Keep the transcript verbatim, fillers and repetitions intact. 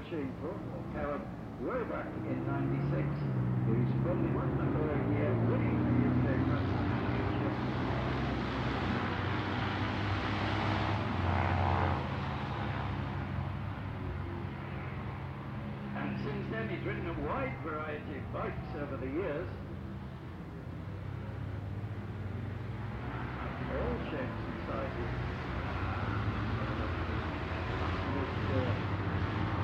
machine for Carib way back in ninety-six. He's only won the third year winning the U K Cup Championship. And since then he's ridden a wide variety of bikes over the years.